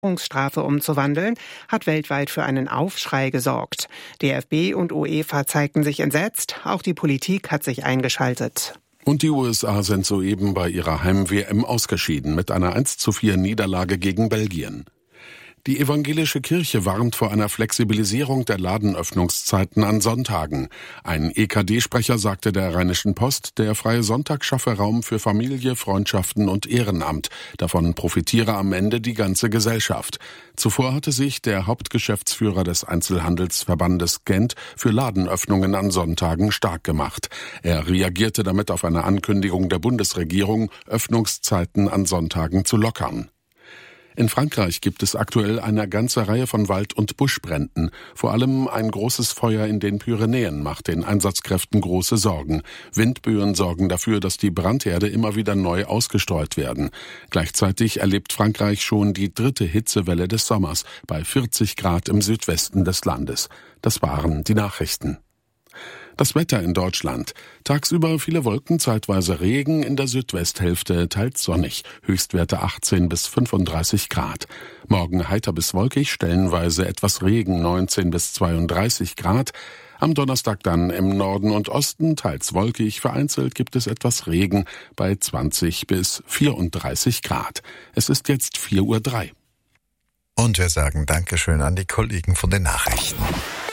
Strafe umzuwandeln, hat weltweit für einen Aufschrei gesorgt. DFB und UEFA zeigten sich entsetzt, auch die Politik hat sich eingeschaltet. Und die USA sind soeben bei ihrer Heim-WM ausgeschieden mit einer 1:4 Niederlage gegen Belgien. Die evangelische Kirche warnt vor einer Flexibilisierung der Ladenöffnungszeiten an Sonntagen. Ein EKD-Sprecher sagte der Rheinischen Post, der freie Sonntag schaffe Raum für Familie, Freundschaften und Ehrenamt. Davon profitiere am Ende die ganze Gesellschaft. Zuvor hatte sich der Hauptgeschäftsführer des Einzelhandelsverbandes Gent für Ladenöffnungen an Sonntagen stark gemacht. Er reagierte damit auf eine Ankündigung der Bundesregierung, Öffnungszeiten an Sonntagen zu lockern. In Frankreich gibt es aktuell eine ganze Reihe von Wald- und Buschbränden. Vor allem ein großes Feuer in den Pyrenäen macht den Einsatzkräften große Sorgen. Windböen sorgen dafür, dass die Brandherde immer wieder neu ausgestreut werden. Gleichzeitig erlebt Frankreich schon die 3. Hitzewelle des Sommers bei 40 Grad im Südwesten des Landes. Das waren die Nachrichten. Das Wetter in Deutschland. Tagsüber viele Wolken, zeitweise Regen, in der Südwesthälfte teils sonnig. Höchstwerte 18 bis 35 Grad. Morgen heiter bis wolkig, stellenweise etwas Regen, 19 bis 32 Grad. Am Donnerstag dann im Norden und Osten teils wolkig, vereinzelt gibt es etwas Regen bei 20 bis 34 Grad. Es ist jetzt 4:03 Uhr. Und wir sagen Dankeschön an die Kollegen von den Nachrichten.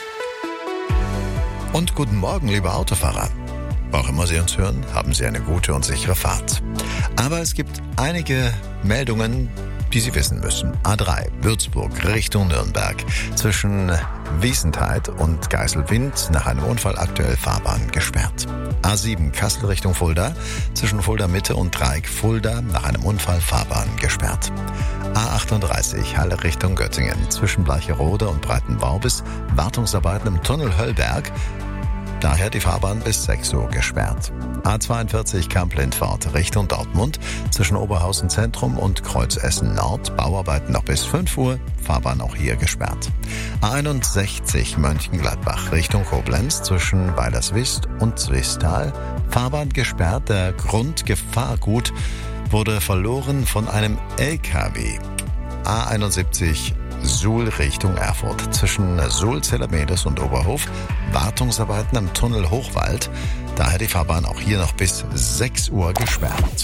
Und guten Morgen, liebe Autofahrer. Wo auch immer Sie uns hören, haben Sie eine gute und sichere Fahrt. Aber es gibt einige Meldungen, die Sie wissen müssen. A3 Würzburg Richtung Nürnberg. Zwischen Wiesentheid und Geiselwind nach einem Unfall aktuell Fahrbahn gesperrt. A7 Kassel Richtung Fulda. Zwischen Fulda Mitte und Dreieck Fulda nach einem Unfall Fahrbahn gesperrt. A38 Halle Richtung Göttingen. Zwischen Bleicherode und Breitenbaubis Wartungsarbeiten im Tunnel Höllberg. Daher die Fahrbahn bis 6 Uhr gesperrt. A42 Kamp-Lindfort Richtung Dortmund. Zwischen Oberhausen Zentrum und Kreuz Essen Nord. Bauarbeiten noch bis 5 Uhr. Fahrbahn auch hier gesperrt. A61 Mönchengladbach Richtung Koblenz. Zwischen Weilerswist und Zwistal. Fahrbahn gesperrt. Der Grundgefahrgut wurde verloren von einem LKW. A71 Suhl Richtung Erfurt. Zwischen Suhl-Zelamedes und Oberhof Wartungsarbeiten am Tunnel Hochwald. Daher die Fahrbahn auch hier noch bis 6 Uhr gesperrt.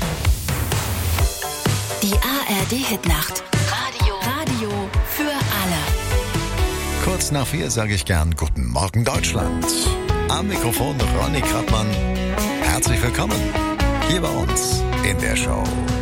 Die ARD-Hitnacht. Radio für alle. Kurz nach 4 sage ich gern Guten Morgen Deutschland. Am Mikrofon Ronny Krappmann. Herzlich willkommen hier bei uns in der Show.